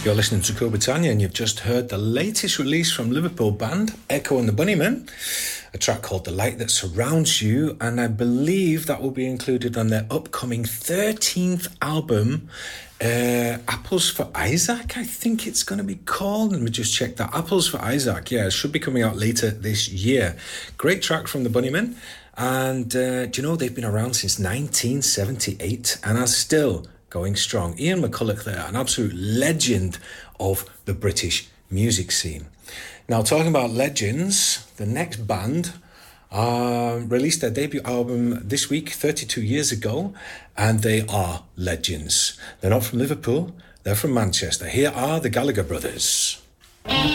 You're listening to Cool Britannia, and you've just heard the latest release from Liverpool band Echo and the Bunnymen, a track called The Light That Surrounds You, and I believe that will be included on their upcoming 13th album, Apples for Isaac, I think it's going to be called. Let me just check that. Apples for Isaac, yeah, it should be coming out later this year. Great track from the Bunnymen, and do you know, they've been around since 1978 and are still going strong. Ian McCulloch there, an absolute legend of the British music scene. Now, talking about legends, the next band released their debut album this week, 32 years ago, and they are legends. They're not from Liverpool, they're from Manchester. Here are the Gallagher Brothers.